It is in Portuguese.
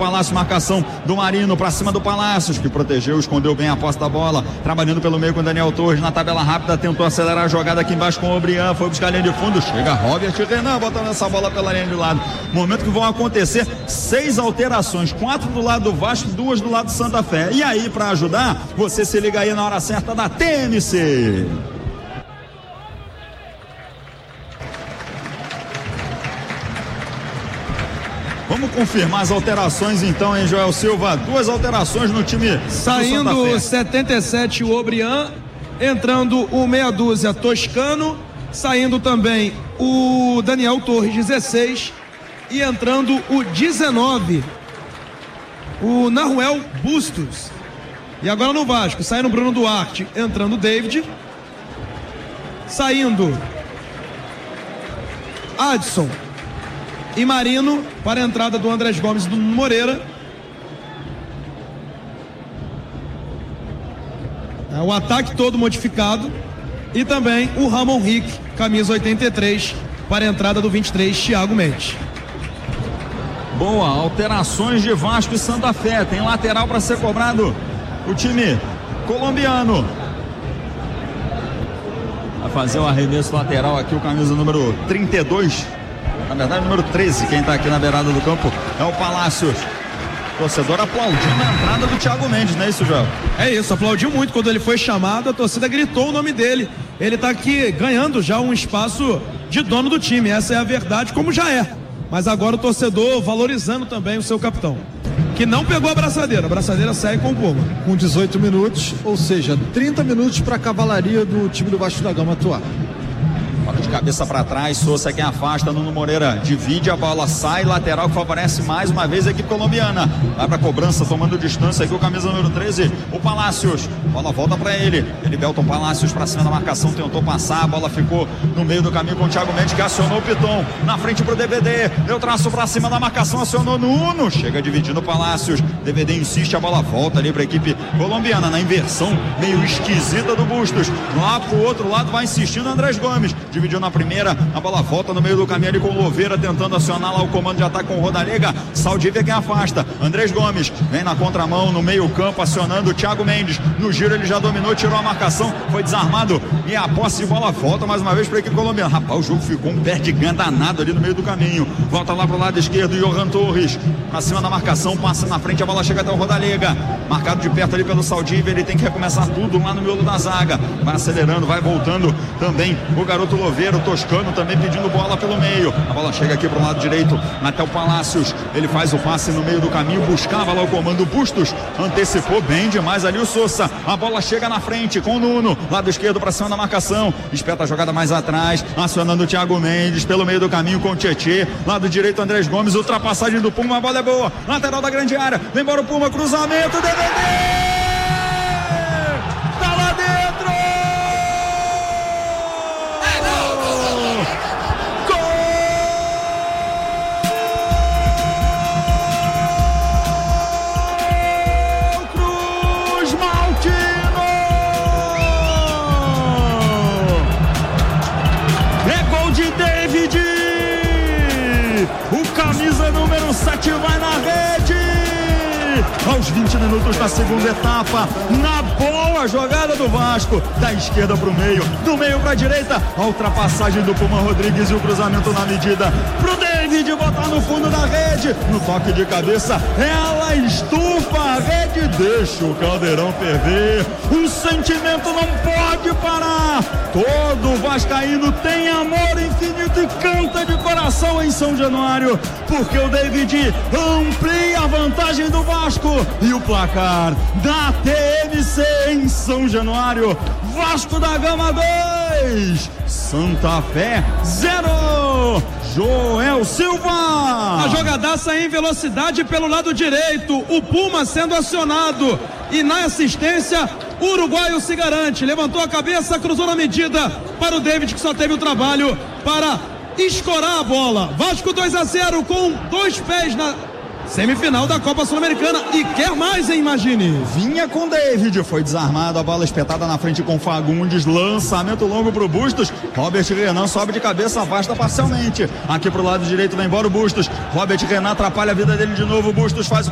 Palácio, marcação do Marino pra cima do Palácios, que protegeu, escondeu bem a posse da bola, trabalhando pelo meio com o Daniel Torres na tabela rápida, tentou acelerar a jogada aqui embaixo com o Obrian, foi buscar a linha de fundo, chega Robert Renan botando essa bola pela linha de lado. Momento que vão acontecer 6 alterações, 4 do lado do Vasco, 2 do lado do Santa Fé. E aí, para ajudar, você se liga aí na hora certa da TMC. Vamos confirmar as alterações então, hein, Joel Silva? 2 alterações no time. Saindo 77 o Obrian, entrando o meia dúzia Toscano, saindo também o Daniel Torres 16 e entrando o 19 o Naruel Bustos. E agora no Vasco, saindo Bruno Duarte, entrando o David, saindo Adson e Marino para a entrada do Andrés Gomes e do Moreira. O ataque todo modificado. E também o Ramon Rick, camisa 83, para a entrada do 23, Thiago Mendes. Boa, alterações de Vasco e Santa Fé. Tem lateral para ser cobrado o time colombiano. Vai fazer o arremesso lateral aqui o camisa número 32. Na verdade, número 13, quem está aqui na beirada do campo é o Palácios. Torcedor aplaudindo a entrada do Thiago Mendes, não é isso, Joel? É isso, aplaudiu muito quando ele foi chamado, a torcida gritou o nome dele. Ele está aqui ganhando já um espaço de dono do time, essa é a verdade, como já é. Mas agora o torcedor valorizando também o seu capitão, que não pegou a braçadeira segue com o Puma. Com 18 minutos, ou seja, 30 minutos para a cavalaria do time do Vasco da Gama atuar. Bola de cabeça para trás, Souza quem afasta, Nuno Moreira divide, a bola sai, lateral que favorece mais uma vez a equipe colombiana. Vai para cobrança, tomando distância aqui o camisa número 13, o Palácios. Bola volta para ele, Belton Palácios para cima da marcação, tentou passar, a bola ficou no meio do caminho com o Thiago Mendes, que acionou o Piton, na frente pro DVD, deu traço para cima da marcação, acionou Nuno, chega dividindo o Palácios, DVD insiste, a bola volta ali para a equipe colombiana, na inversão meio esquisita do Bustos, lá pro outro lado vai insistindo Andrés Gomes, dividiu na primeira, a bola volta no meio do caminho ali com o Louveira, tentando acionar lá o comando de ataque com o Rodalega, Saldívia quem afasta, Andrés Gomes vem na contramão, no meio campo, acionando o Thiago Mendes, no giro ele já dominou, tirou a marcação, foi desarmado e a posse de bola volta mais uma vez para a equipe colombiana. Rapaz, o jogo ficou um perde-ganho danado ali no meio do caminho, volta lá pro lado esquerdo, Johan Torres, pra cima da marcação, passa na frente, a bola chega até o Rodalega, marcado de perto ali pelo Saldívia, ele tem que recomeçar tudo lá no miolo da zaga, vai acelerando, vai voltando também o garoto Louveira, o Toscano também pedindo bola pelo meio, a bola chega aqui pro lado direito, até o Palácios, ele faz o passe no meio do caminho, buscava lá o comando, Bustos antecipou bem demais ali o Souza, a bola chega na frente com o Nuno, lado esquerdo pra cima da marcação, espeta a jogada mais atrás, acionando o Thiago Mendes pelo meio do caminho com o Tietê, lado direito Andrés Gomes, ultrapassagem do Puma, a bola é boa, lateral da grande área, vem embora o Puma, cruzamento, DVD! Número 7 vai na rede aos 20 minutos da segunda etapa, na boa jogada do Vasco, da esquerda pro meio, do meio pra direita, a ultrapassagem do Puma Rodrigues e o cruzamento na medida pro David botar no fundo da rede, no toque de cabeça ela estufa a rede, deixa o caldeirão ferver, o sentimento não pode parar, todo vascaíno tem amor infinito e canta de coração em São Januário, porque o David amplia a vantagem do Vasco e o placar da TMC em São Januário, Vasco da Gama 2, Santa Fé 0. Joel Silva. A jogadaça em velocidade pelo lado direito, o Puma sendo acionado e na assistência o uruguaio se garante, levantou a cabeça, cruzou na medida para o David, que só teve o trabalho para escorar a bola. Vasco 2-0 com 2 pés na semifinal da Copa Sul-Americana e quer mais, hein, imagine. Vinha com David, foi desarmado, a bola espetada na frente com Fagundes, lançamento longo pro Bustos, Robert Renan sobe de cabeça, afasta parcialmente, aqui pro lado direito vai embora o Bustos, Robert Renan atrapalha a vida dele de novo, Bustos faz